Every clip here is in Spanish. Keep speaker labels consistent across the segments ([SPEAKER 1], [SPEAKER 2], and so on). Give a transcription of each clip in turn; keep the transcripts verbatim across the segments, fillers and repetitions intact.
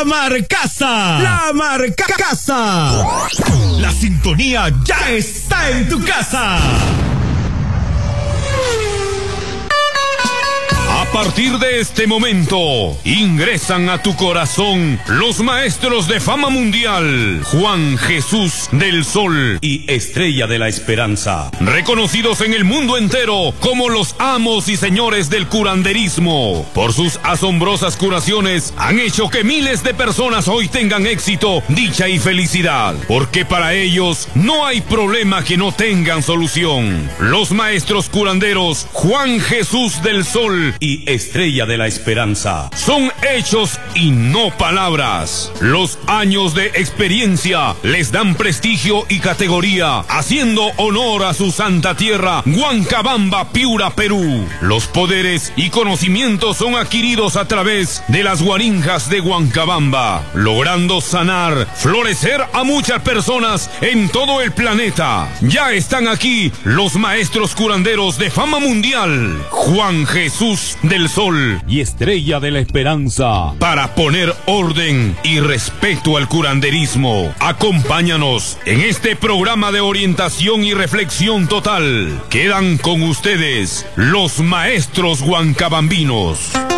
[SPEAKER 1] La Marcaza. La Marcaza. La sintonía ya está en tu casa. A partir de este momento, ingresan a tu corazón los maestros de fama mundial, Juan Jesús del Sol y Estrella de la Esperanza, reconocidos en el mundo entero como los amos y señores del curanderismo. Por sus asombrosas curaciones han hecho que miles de personas hoy tengan éxito, dicha y felicidad, porque para ellos no hay problema que no tengan solución. Los maestros curanderos Juan Jesús del Sol y Estrella de la Esperanza son hechos y no palabras. Los años de experiencia les dan prestigio y categoría, haciendo honor a su santa tierra, Huancabamba, Piura, Perú. Los poderes y conocimientos son adquiridos a través de las guarinjas de Huancabamba, logrando sanar, florecer a muchas personas en todo el planeta. Ya están aquí los maestros curanderos de fama mundial, Juan Jesús del Sol y Estrella de la Esperanza, para poner orden y respeto al curanderismo. Acompáñanos en este programa de orientación y reflexión total. Quedan con ustedes los maestros huancabambinos.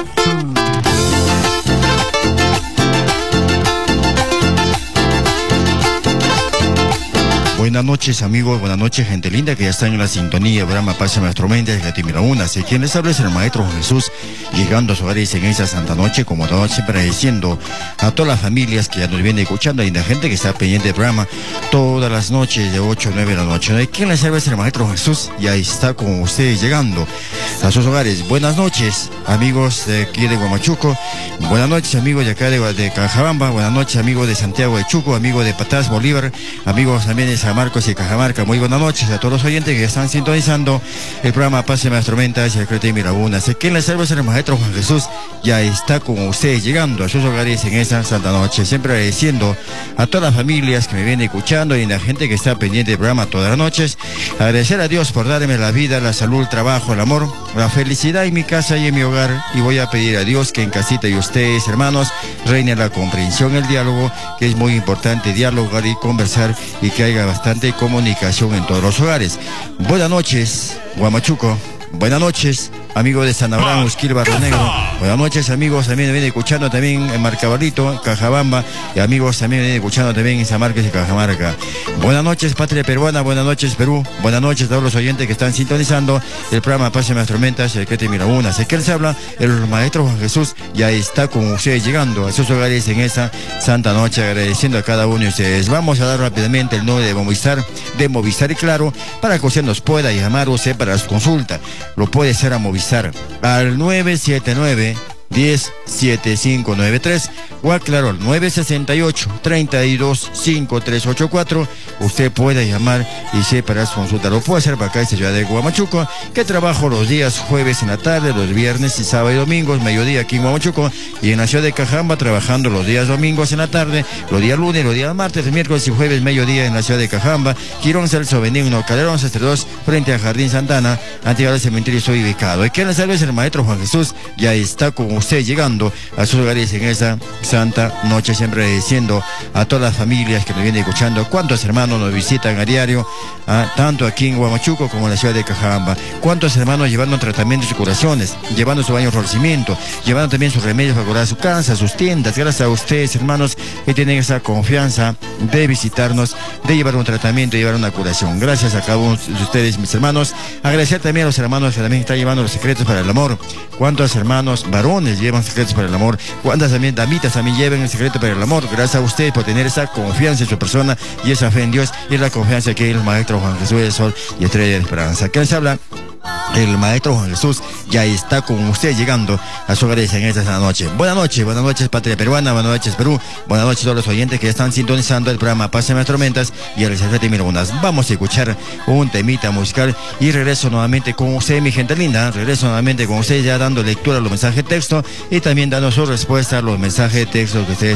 [SPEAKER 2] Buenas noches, amigos, buenas noches, gente linda que ya están en la sintonía, programa Paz en nuestro mente, de Timira Una. Así quien les habla es el maestro Jesús, llegando a sus hogares en esa santa noche, como todo siempre agradeciendo a todas las familias que ya nos vienen escuchando y la gente que está pendiente del programa todas las noches de ocho a nueve de la noche. Quien les habla es el maestro Jesús, y ahí está con ustedes llegando a sus hogares. Buenas noches, amigos de aquí de Huamachuco, buenas noches, amigos de acá de, de Cajabamba, buenas noches, amigos de Santiago de Chuco, amigos de Patás, Bolívar, amigos también de San Marcos y Cajamarca. Muy buenas noches a todos los oyentes que están sintonizando el programa Paz en nuestro mente, hacia el Creta y Mirabuna. Sé que en la salva es el maestro Juan Jesús, ya está con ustedes llegando a sus hogares en esa santa noche, siempre agradeciendo a todas las familias que me vienen escuchando y a la gente que está pendiente del programa todas las noches. Agradecer a Dios por darme la vida, la salud, el trabajo, el amor, la felicidad en mi casa y en mi hogar, y voy a pedir a Dios que en casita y ustedes, hermanos, reine la comprensión, el diálogo, que es muy importante dialogar y conversar, y que haya bastante comunicación en todos los hogares. Buenas noches, Huamachuco. Buenas noches, amigos de San Abraham, Usquil, Barrio Negro. Buenas noches, amigos, también me vienen escuchando también en Marcabarrito, Cajabamba, y amigos también me vienen escuchando también en San Marcos y Cajamarca. Buenas noches, patria peruana, buenas noches, Perú. Buenas noches a todos los oyentes que están sintonizando el programa Paz en nuestras mentas, el que te mira una. Sé que él se habla, el maestro Juan Jesús ya está con ustedes llegando a sus hogares en esta santa noche, agradeciendo a cada uno de ustedes. Vamos a dar rápidamente el nombre de Movistar, de Movistar y Claro, para que usted nos pueda llamar usted para su consulta. Lo puede hacer a Movistar al nueve siete nueve, diez, siete cinco nueve tres o a Claro al nueve sesenta y ocho, treinta y dos, cincuenta y tres ochenta y cuatro. Usted puede llamar y separar su consulta. Lo puede hacer para acá en Ciudad de Huamachuco, que trabajo los días jueves en la tarde, los viernes y sábado y domingos, mediodía aquí en Huamachuco, y en la ciudad de Cajamba trabajando los días domingos en la tarde, los días lunes, los días martes, miércoles y jueves, mediodía en la ciudad de Cajamba, Girón, Celso, Benigno, Calderón, sesenta y dos, frente a Jardín Santana, antiguo cementerio estoy ubicado. Y que les salve el maestro Juan Jesús, ya está con usted llegando a sus hogares en esa santa noche, siempre agradeciendo a todas las familias que nos vienen escuchando. Cuántos hermanos nos visitan a diario, ah, tanto aquí en Huamachuco como en la ciudad de Cajabamba. Cuántos hermanos llevando tratamientos y curaciones, llevando su baño de fortalecimiento, llevando también sus remedios para curar su casa, sus tiendas. Gracias a ustedes, hermanos, que tienen esa confianza de visitarnos, de llevar un tratamiento, de llevar una curación. Gracias a cada uno de ustedes, mis hermanos. Agradecer también a los hermanos que también están llevando los secretos para el amor. Cuántos hermanos varones llevan secretos para el amor, cuántas también damitas también llevan el secreto para el amor. Gracias a ustedes por tener esa confianza en su persona y esa fe en Dios, y la confianza que el maestro Juan Jesús del Sol y Estrella de la Esperanza. ¿Quién se habla? El maestro Juan Jesús ya está con usted llegando a su hogares en esta noche. Buenas noches, buenas noches, patria peruana, buenas noches, Perú, buenas noches a todos los oyentes que están sintonizando el programa Paz en las Tormentas y el Secreto de Mirunas. Vamos a escuchar un temita musical y regreso nuevamente con usted, mi gente linda. Regreso nuevamente con usted ya dando lectura a los mensajes de texto y también dando su respuesta a los mensajes de texto que ustedes